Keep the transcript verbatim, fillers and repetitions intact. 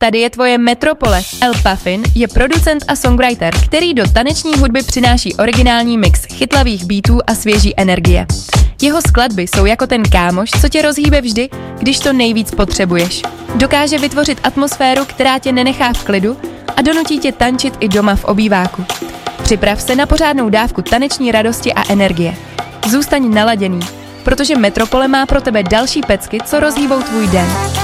Tady je tvoje metropole. El Puffin je producent a songwriter, který do taneční hudby přináší originální mix chytlavých beatů a svěží energie. Jeho skladby jsou jako ten kámoš, co tě rozhýbe vždy, když to nejvíc potřebuješ. Dokáže vytvořit atmosféru, která tě nenechá v klidu a donutí tě tančit i doma v obýváku. Připrav se na pořádnou dávku taneční radosti a energie. Zůstaň naladěný, protože Metropole má pro tebe další pecky, co rozhýbou tvůj den.